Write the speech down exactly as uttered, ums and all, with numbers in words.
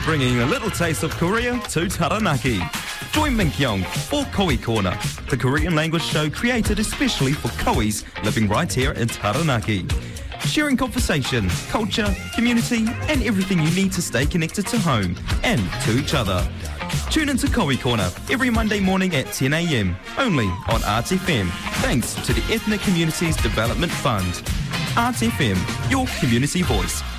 bringing a little taste of Korea to Taranaki. Join Min Kyung for Koe Corner, the Korean language show created especially for Koeis living right here in Taranaki. Sharing conversation, culture, community, and everything you need to stay connected to home and to each other. Tune into Koe Corner every Monday morning at ten a m, only on Arts F M, thanks to the Ethnic Communities Development Fund. Arts F M, your community voice.